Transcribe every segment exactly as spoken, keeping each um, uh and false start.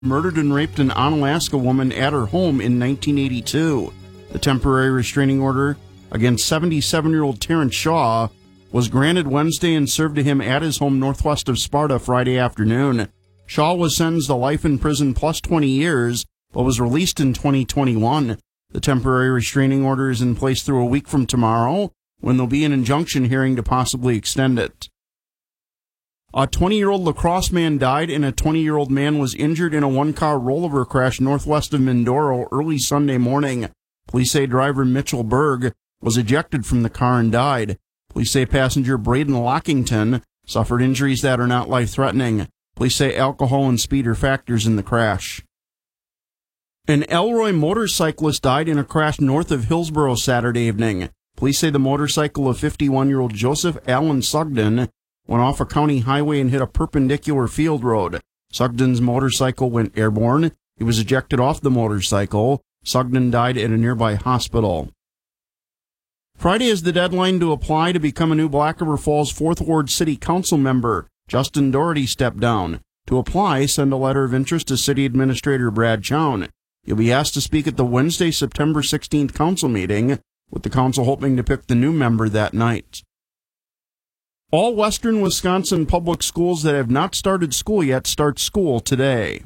murdered and raped an Onalaska woman at her home in nineteen eighty-two. The temporary restraining order against seventy-seven-year-old Terrence Shaw was granted Wednesday and served to him at his home northwest of Sparta Friday afternoon. Shaw was sentenced to life in prison plus twenty years, but was released in twenty twenty-one. The temporary restraining order is in place through a week from tomorrow, when there'll be an injunction hearing to possibly extend it. A twenty-year-old lacrosse man died and a twenty-year-old man was injured in a one-car rollover crash northwest of Mindoro early Sunday morning. Police say driver Mitchell Berg was ejected from the car and died. Police say passenger Braden Lockington suffered injuries that are not life-threatening. Police say alcohol and speed are factors in the crash. An Elroy motorcyclist died in a crash north of Hillsborough Saturday evening. Police say the motorcycle of fifty-one-year-old Joseph Allen Sugden went off a county highway and hit a perpendicular field road. Sugden's motorcycle went airborne. He was ejected off the motorcycle. Sugden died at a nearby hospital. Friday is the deadline to apply to become a new Black River Falls fourth Ward City Council member. Justin Doherty stepped down. To apply, send a letter of interest to City Administrator Brad Chown. You'll be asked to speak at the Wednesday, September sixteenth council meeting, with the council hoping to pick the new member that night. All western Wisconsin public schools that have not started school yet start school today.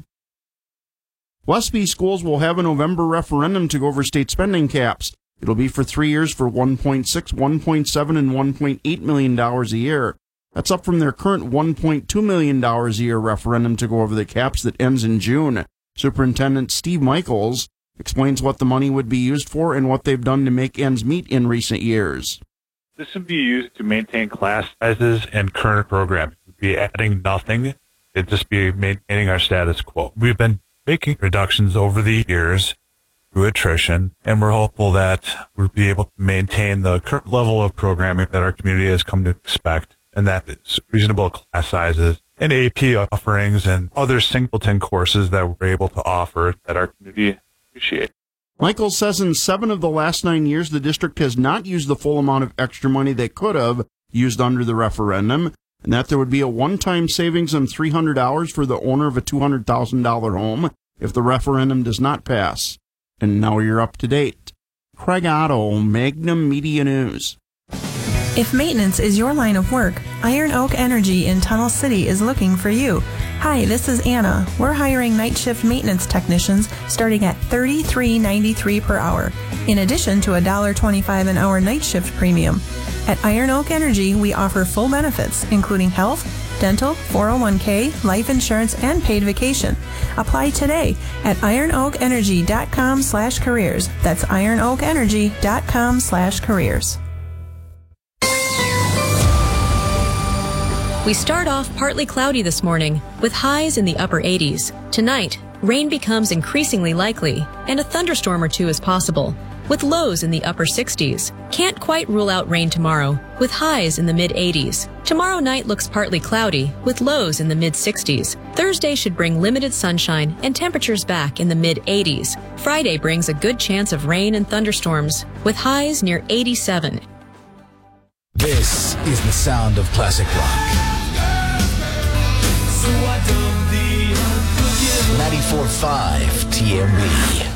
Westby schools will have a November referendum to go over state spending caps. It'll be for three years for one point six, one point seven, and one point eight million dollars a year. That's up from their current one point two million dollars a year referendum to go over the caps that ends in June. Superintendent Steve Michaels explains what the money would be used for and what they've done to make ends meet in recent years. This would be used to maintain class sizes and current programs. We'd be adding nothing. It'd just be maintaining our status quo. We've been making reductions over the years through attrition, and we're hopeful that we'll be able to maintain the current level of programming that our community has come to expect, and that is reasonable class sizes and A P offerings and other singleton courses that we're able to offer that our community appreciates. Michael says in seven of the last nine years, the district has not used the full amount of extra money they could have used under the referendum, and that there would be a one-time savings of three hundred dollars for the owner of a two hundred thousand dollars home if the referendum does not pass. And now you're up to date. Craig Otto, Magnum Media News. If maintenance is your line of work, Iron Oak Energy in Tunnel City is looking for you. Hi, this is Anna. We're hiring night shift maintenance technicians starting at thirty-three ninety-three per hour, in addition to a one dollar twenty-five an hour night shift premium. At Iron Oak Energy, we offer full benefits, including health, dental, four oh one k, life insurance, and paid vacation. Apply today at ironoakenergy.com slash careers. That's ironoakenergy.com slash careers. We start off partly cloudy this morning, with highs in the upper eighties. Tonight, rain becomes increasingly likely, and a thunderstorm or two is possible, with lows in the upper sixties. Can't quite rule out rain tomorrow, with highs in the mid-eighties. Tomorrow night looks partly cloudy, with lows in the mid-sixties. Thursday should bring limited sunshine and temperatures back in the mid-eighties. Friday brings a good chance of rain and thunderstorms, with highs near eighty-seven. This is the sound of classic rock. ninety-four point five T M B.